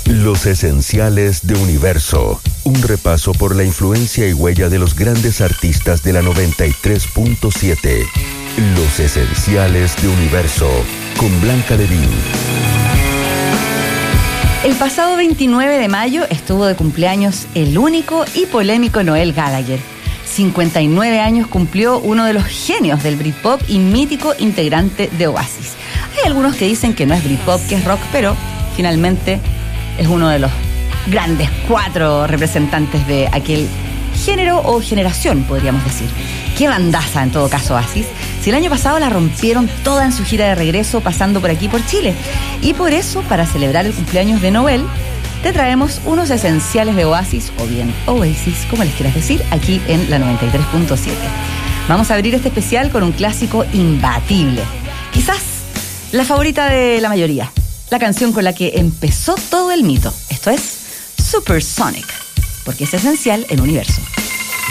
Los esenciales de Universo. Un repaso por la influencia y huella de los grandes artistas de la 93.7. Los esenciales de Universo. Con Blanca Levin. El pasado 29 de mayo estuvo de cumpleaños el único y polémico Noel Gallagher. 59 años cumplió uno de los genios del Britpop y mítico integrante de Oasis. Hay algunos que dicen que no es Britpop, que es rock, pero finalmente es uno de los grandes 4 representantes de aquel género o generación, podríamos decir. Qué bandaza, en todo caso, Oasis. Si el año pasado la rompieron toda en su gira de regreso, pasando por aquí, por Chile. Y por eso, para celebrar el cumpleaños de Noel, te traemos unos esenciales de Oasis, o bien Oasis, como les quieras decir, aquí en la 93.7. Vamos a abrir este especial con un clásico imbatible. Quizás la favorita de la mayoría. La canción con la que empezó todo el mito. Esto es Supersonic, porque es esencial en Universo.